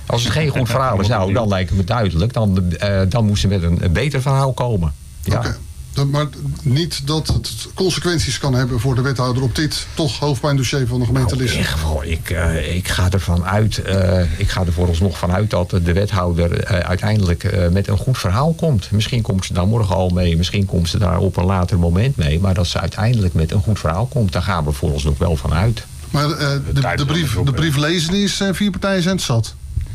Als het geen goed verhaal is, nou, dan lijkt het me duidelijk. Dan moest ze met een beter verhaal komen. Ja. Okay. Maar niet dat het consequenties kan hebben voor de wethouder op dit toch hoofdpijndossier van de gemeente Lisse? Ik ga ervan uit, ik ga er vooralsnog vanuit dat de wethouder uiteindelijk met een goed verhaal komt. Misschien komt ze daar morgen al mee, misschien komt ze daar op een later moment mee. Maar dat ze uiteindelijk met een goed verhaal komt, daar gaan we vooralsnog wel van uit. Maar de brief lezen is 4 partijen zijn het zat.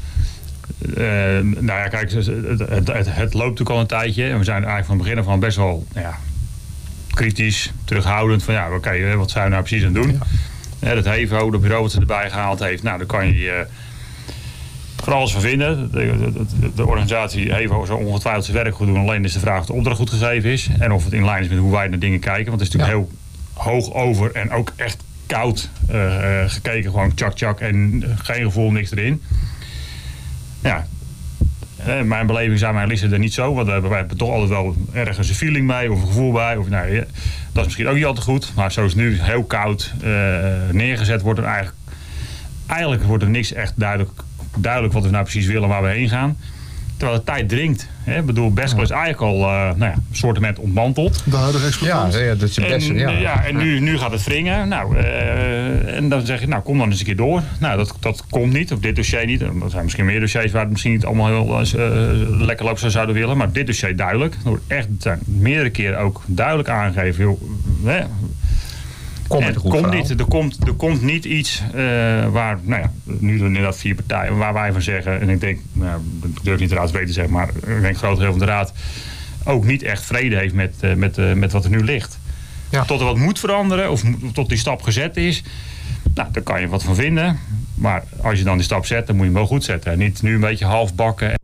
Nou ja, kijk, het loopt natuurlijk al een tijdje. En we zijn eigenlijk van het begin af aan best wel kritisch, terughoudend. Van oké, wat zijn we nou precies aan het doen? Ja. Dat HEVO, dat bureau wat ze erbij gehaald heeft. Nou, daar kan je van alles van vinden. De organisatie HEVO zal ongetwijfeld zijn werk goed doen. Alleen is de vraag of de opdracht goed gegeven is. En of het in lijn is met hoe wij naar dingen kijken. Want het is natuurlijk heel hoog over en ook echt koud gekeken. Gewoon tjak en geen gevoel, niks erin. Ja, mijn beleving zijn mijn Lisse er niet zo. Want wij hebben toch altijd wel ergens een feeling bij of een gevoel bij. Of, dat is misschien ook niet altijd goed. Maar zoals nu heel koud neergezet wordt er eigenlijk wordt er niks echt duidelijk wat we nou precies willen, waar we heen gaan. Terwijl de tijd dringt. Ik bedoel, Beskel is eigenlijk al een soortement ontmanteld. De huidige exploitatie. Ja, dat is het beste. En nu gaat het wringen. Nou, en dan zeg je, nou kom dan eens een keer door. Nou, dat komt niet, op dit dossier niet. Er zijn misschien meer dossiers waar het misschien niet allemaal heel lekker loopt zouden willen. Maar dit dossier duidelijk. Er wordt echt meerdere keren ook duidelijk aangegeven. Er komt niet iets waar, nu inderdaad 4 partijen, waar wij van zeggen, en ik denk, ik durf niet de raad weten te zeggen, maar ik denk groot deel van de raad ook niet echt vrede heeft met wat er nu ligt. Ja. Tot er wat moet veranderen, of tot die stap gezet is, nou, daar kan je wat van vinden. Maar als je dan die stap zet, dan moet je hem wel goed zetten. En niet nu een beetje half bakken.